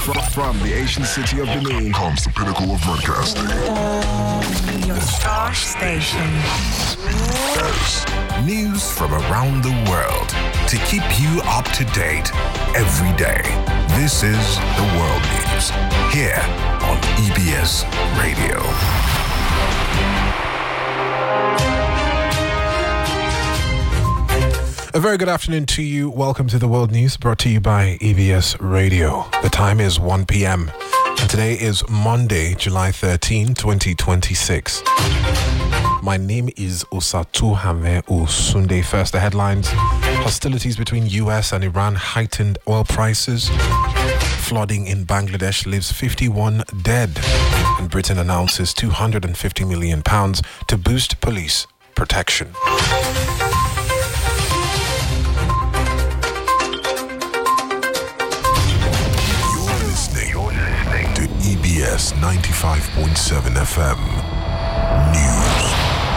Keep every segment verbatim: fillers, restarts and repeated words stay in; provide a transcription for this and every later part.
From the ancient city of Benin comes the pinnacle of broadcasting. Your star station. News from around the world to keep you up to date every day. This is the World News here on E B S Radio. A very good afternoon to you. Welcome to the World News brought to you by E B S Radio. The time is one p.m. and today is Monday, July thirteenth, twenty twenty-six. My name is Osatu Hame Osunde. First, the headlines. Hostilities between U S and Iran heightened oil prices. Flooding in Bangladesh leaves fifty-one dead. And Britain announces two hundred fifty million pounds to boost police protection. E B S ninety-five point seven F M News.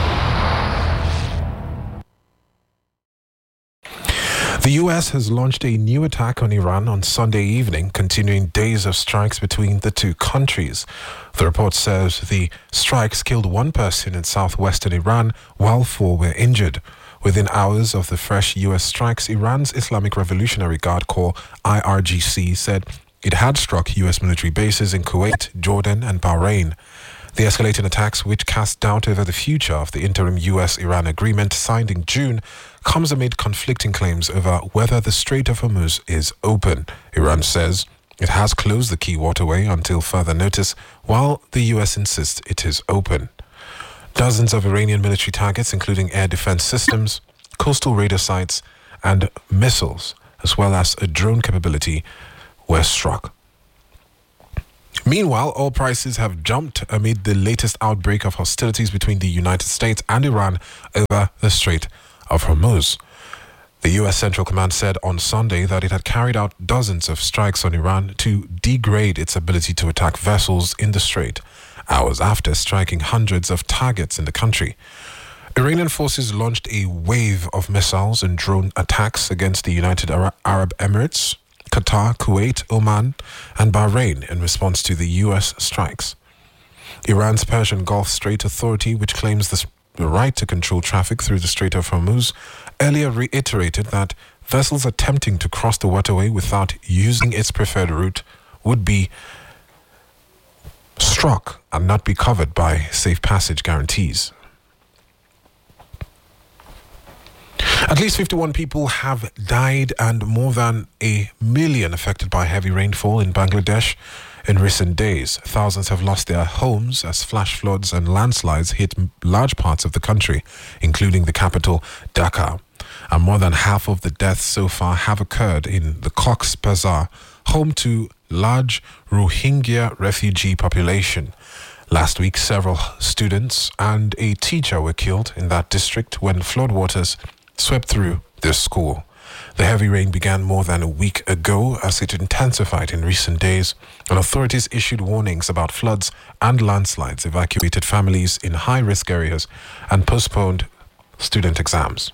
The U S has launched a new attack on Iran on Sunday evening, continuing days of strikes between the two countries. The report says the strikes killed one person in southwestern Iran, while four were injured. Within hours of the fresh U S strikes, Iran's Islamic Revolutionary Guard Corps, I R G C, said it had struck U S military bases in Kuwait, Jordan, and Bahrain. The escalating attacks, which cast doubt over the future of the interim U S Iran agreement signed in June, comes amid conflicting claims over whether the Strait of Hormuz is open. Iran says it has closed the key waterway until further notice, while the U S insists it is open. Dozens of Iranian military targets, including air defense systems, coastal radar sites, and missiles, as well as a drone capability, were struck. Meanwhile, oil prices have jumped amid the latest outbreak of hostilities between the United States and Iran over the Strait of Hormuz. The U S Central Command said on Sunday that it had carried out dozens of strikes on Iran to degrade its ability to attack vessels in the strait, hours after striking hundreds of targets in the country. Iranian forces launched a wave of missiles and drone attacks against the United Arab Emirates, Qatar, Kuwait, Oman, and Bahrain in response to the U S strikes. Iran's Persian Gulf Strait Authority, which claims the right to control traffic through the Strait of Hormuz, earlier reiterated that vessels attempting to cross the waterway without using its preferred route would be struck and not be covered by safe passage guarantees. At least fifty-one people have died and more than a million affected by heavy rainfall in Bangladesh in recent days. Thousands have lost their homes as flash floods and landslides hit large parts of the country, including the capital, Dhaka. And more than half of the deaths so far have occurred in the Cox's Bazar, home to large Rohingya refugee population. Last week, several students and a teacher were killed in that district when floodwaters swept through their school. The heavy rain began more than a week ago as it intensified in recent days, and authorities issued warnings about floods and landslides, evacuated families in high-risk areas, and postponed student exams.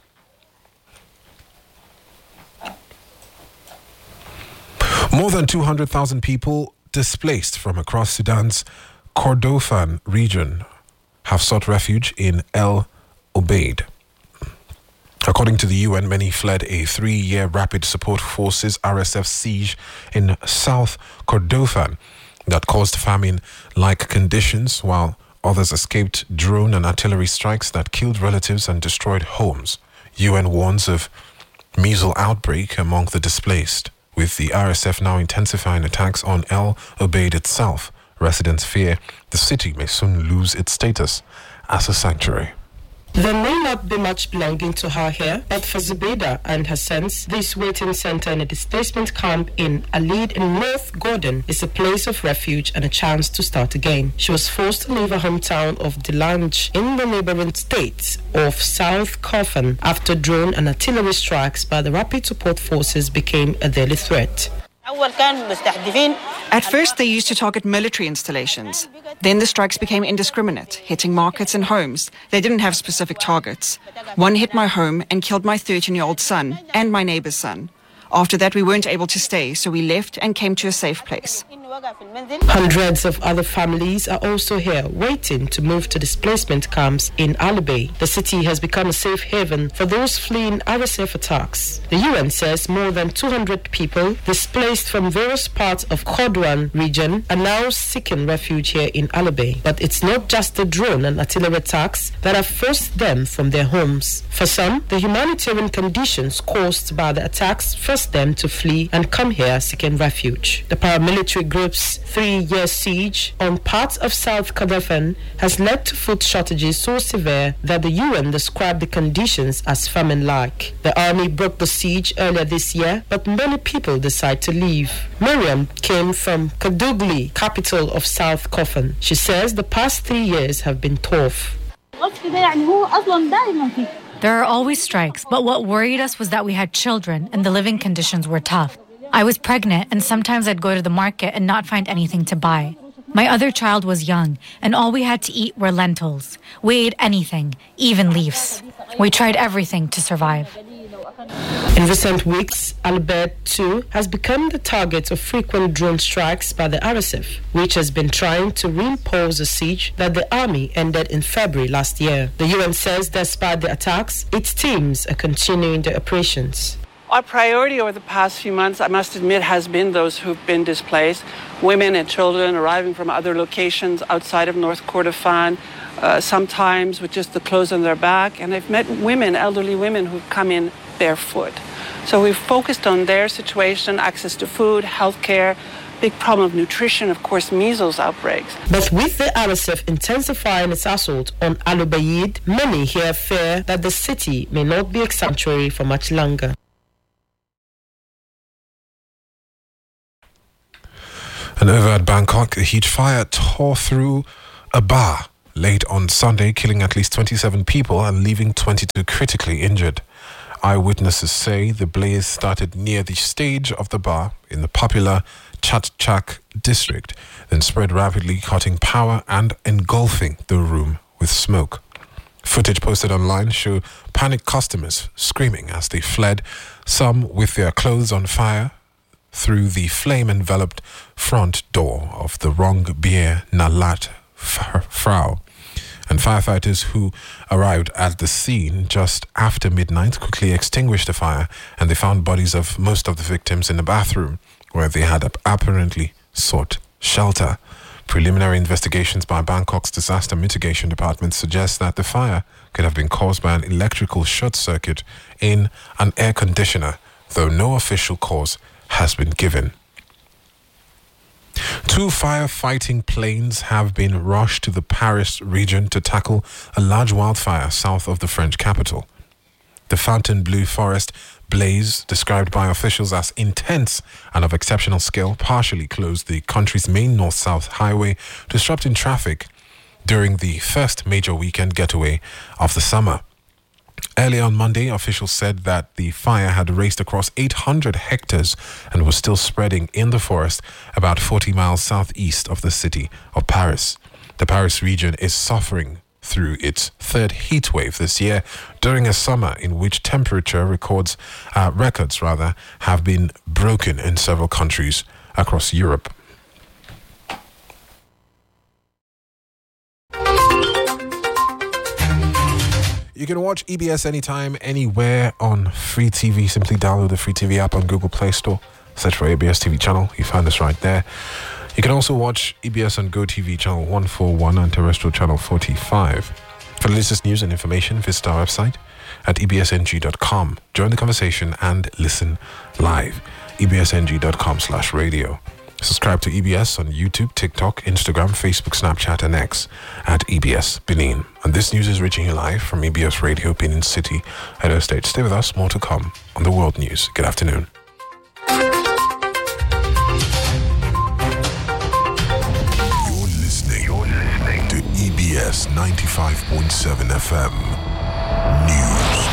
More than two hundred thousand people displaced from across Sudan's Kordofan region have sought refuge in El Obeid. According to the U N, many fled a three-year Rapid Support Forces R S F siege in South Kordofan that caused famine-like conditions, while others escaped drone and artillery strikes that killed relatives and destroyed homes. U N warns of measles outbreak among the displaced, with the R S F now intensifying attacks on El Obeid itself. Residents fear the city may soon lose its status as a sanctuary. There may not be much belonging to her here, but for Zubaydah and her sons, this waiting center in a displacement camp in Alid in North Gordon is a place of refuge and a chance to start again. She was forced to leave her hometown of Delange in the neighboring state of South Kordofan after drone and artillery strikes by the Rapid Support Forces became a daily threat. At first, they used to target military installations. Then the strikes became indiscriminate, hitting markets and homes. They didn't have specific targets. One hit my home and killed my thirteen-year-old son and my neighbor's son. After that, we weren't able to stay, so we left and came to a safe place. Hundreds of other families are also here, waiting to move to displacement camps in Alubay. The city has become a safe haven for those fleeing R S F attacks. The U N says more than two hundred people displaced from various parts of Kordwan region are now seeking refuge here in Alubay. But it's not just the drone and artillery attacks that have forced them from their homes. For some, the humanitarian conditions caused by the attacks forced them to flee and come here seeking refuge. The paramilitary group's three-year siege on parts of South Kordofan has led to food shortages so severe that the U N described the conditions as famine-like. The army broke the siege earlier this year, but many people decide to leave. Miriam came from Kadugli, capital of South Kordofan. She says the past three years have been tough. There are always strikes, but what worried us was that we had children and the living conditions were tough. I was pregnant and sometimes I'd go to the market and not find anything to buy. My other child was young and all we had to eat were lentils. We ate anything, even leaves. We tried everything to survive. In recent weeks, Albert too has become the target of frequent drone strikes by the R S F, which has been trying to reimpose a siege that the army ended in February last year. The U N says despite the attacks, its teams are continuing their operations. Our priority over the past few months, I must admit, has been those who've been displaced, women and children arriving from other locations outside of North Kordofan, uh, sometimes with just the clothes on their back. And I've met women, elderly women, who've come in barefoot. So we've focused on their situation, access to food, healthcare, big problem of nutrition, of course, measles outbreaks. But with the R S F intensifying its assault on Alubayid, many here fear that the city may not be a sanctuary for much longer. And over at Bangkok, a huge fire tore through a bar late on Sunday, killing at least twenty-seven people and leaving twenty-two critically injured. Eyewitnesses say the blaze started near the stage of the bar in the popular Chat Chak district, then spread rapidly, cutting power and engulfing the room with smoke. Footage posted online show panicked customers screaming as they fled, some with their clothes on fire, through the flame-enveloped front door of the Rong Beer Nalat Frau. And firefighters who arrived at the scene just after midnight quickly extinguished the fire, and they found bodies of most of the victims in the bathroom, where they had apparently sought shelter. Preliminary investigations by Bangkok's Disaster Mitigation Department suggest that the fire could have been caused by an electrical short circuit in an air conditioner, though no official cause has been given. Two firefighting planes have been rushed to the Paris region to tackle a large wildfire south of the French capital. The Fontainebleau forest blaze, described by officials as intense and of exceptional scale, partially closed the country's main north-south highway, disrupting traffic during the first major weekend getaway of the summer. Early on Monday, officials said that the fire had raced across eight hundred hectares and was still spreading in the forest about forty miles southeast of the city of Paris. The Paris region is suffering through its third heat wave this year during a summer in which temperature records, uh, records rather, have been broken in several countries across Europe. You can watch E B S anytime, anywhere on Free T V. Simply download the Free T V app on Google Play Store. Search for E B S T V channel. You find us right there. You can also watch E B S on GoTV channel one forty-one and terrestrial channel forty-five. For the latest news and information, visit our website at e b s n g dot com. Join the conversation and listen live. e b s n g dot com slash radio. Subscribe to E B S on YouTube, TikTok, Instagram, Facebook, Snapchat, and X at E B S Benin. And this news is reaching you live from E B S Radio, Benin City, Edo State. Stay with us, more to come on the World News. Good afternoon. You're listening, you're listening to E B S ninety-five point seven F M News.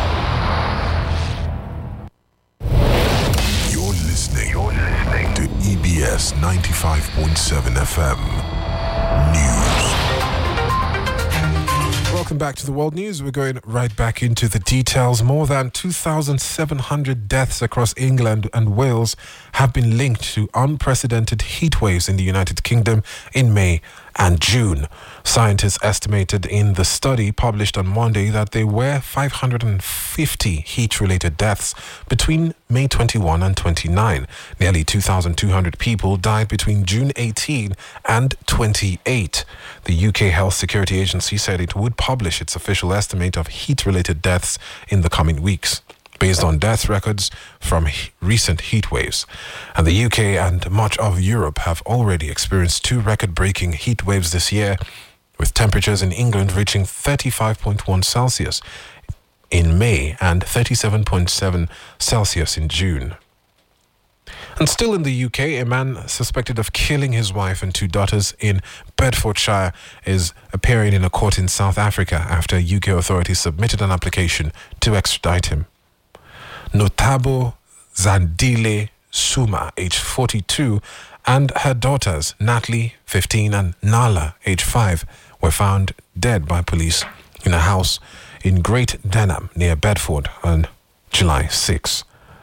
You're listening, you're listening to E B S ninety-five point seven F M News. Welcome back to the World News. We're going right back into the details. More than two thousand seven hundred deaths across England and Wales have been linked to unprecedented heat waves in the United Kingdom in May and June. Scientists estimated in the study published on Monday that there were five hundred fifty heat-related deaths between May twenty-first and twenty-ninth. Nearly two thousand two hundred people died between June eighteenth and twenty-eighth. The U K Health Security Agency said it would publish its official estimate of heat-related deaths in the coming weeks, based on death records from he- recent heat waves. And the U K and much of Europe have already experienced two record-breaking heat waves this year, with temperatures in England reaching thirty-five point one Celsius in May and thirty-seven point seven Celsius in June. And still in the U K, a man suspected of killing his wife and two daughters in Bedfordshire is appearing in a court in South Africa after U K authorities submitted an application to extradite him. Notabo Zandile Suma, age forty-two, and her daughters, Natalie, fifteen, and Nala, age five, were found dead by police in a house in Great Denham near Bedford on July sixth.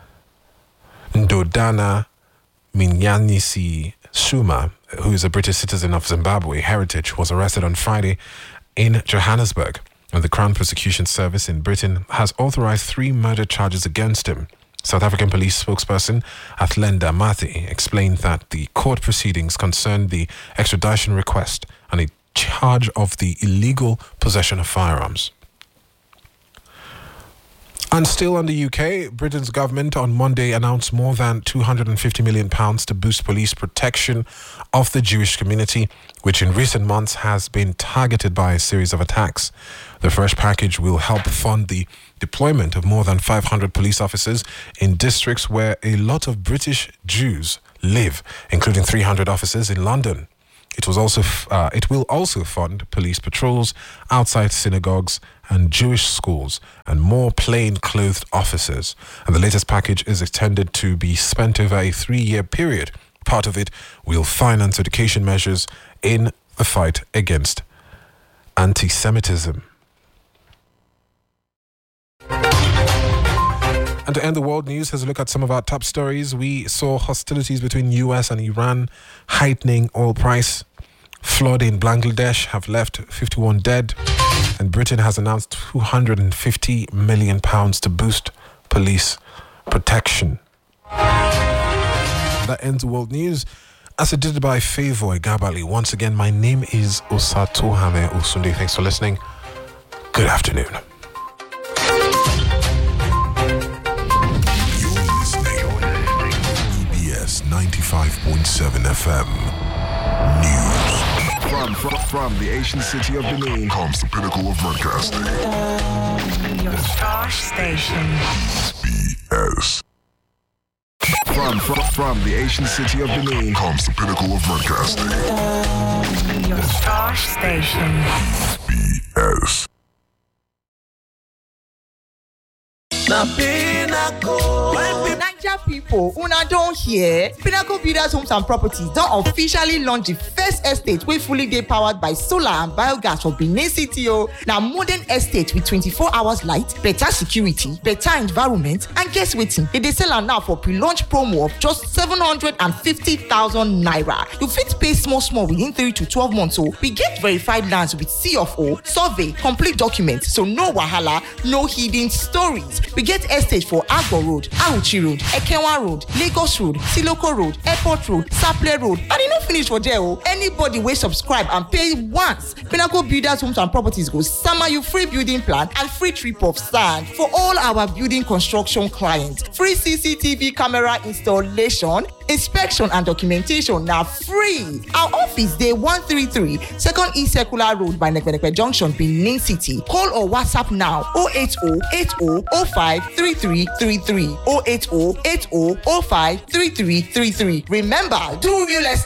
Ndodana Minyanisi Suma, who is a British citizen of Zimbabwe heritage, was arrested on Friday in Johannesburg, and the Crown Prosecution Service in Britain has authorized three murder charges against him. South African police spokesperson Athlenda Mathe explained that the court proceedings concerned the extradition request and a charge of the illegal possession of firearms. And still on the U K, Britain's government on Monday announced more than two hundred fifty million pounds to boost police protection of the Jewish community, which in recent months has been targeted by a series of attacks. The fresh package will help fund the deployment of more than five hundred police officers in districts where a lot of British Jews live, including three hundred officers in London. It was also f- uh, it will also fund police patrols outside synagogues and Jewish schools and more plain-clothed officers. And the latest package is intended to be spent over a three-year period. Part of it will finance education measures in the fight against anti-Semitism. And to end the world news, here's a look at some of our top stories. We saw hostilities between U S and Iran heightening oil price. Flood in Bangladesh have left fifty-one dead. And Britain has announced two hundred fifty million pounds to boost police protection. That ends the world news. As it did by Favoy Gabali. Once again, my name is Osatohame Osunde. Thanks for listening. Good afternoon. ninety-five point seven F M News. From, from, from the ancient city of Benin comes the pinnacle of broadcasting. Your star station. B S. From, from, from the ancient city of Benin comes the pinnacle of broadcasting. Your star station. B S. Niger people, una don hear? Pinnacle Builders Homes and Properties don officially launch the first estate wey fully dey powered by solar and biogas for Benin City o. Na modern estate with twenty-four hours light, better security, better environment, and guess wetin? They dey sell am now for pre-launch promo of just seven hundred fifty thousand naira. You fit pay small small within three to twelve months o. We get verified lands with C of O, survey, complete documents, so no wahala, no hidden stories. We get estate for Agbo Road, Auchi Road, Ekenwa Road, Lagos Road, Siloko Road, Airport Road, Saple Road, and e no finish for there o. Anybody wey subscribe and pay once, Pinnacle Builders Homes and Properties go sama you free building plan and free trip of sand for all our building construction clients. Free C C T V camera installation, inspection and documentation na free. Our office dey one thirty-three Second East Circular Road by Nekpenepe Junction, Benin City. Call or WhatsApp now oh eight oh eight oh oh five three three three three oh eight oh eight oh oh five three three three three. Remember, do real estate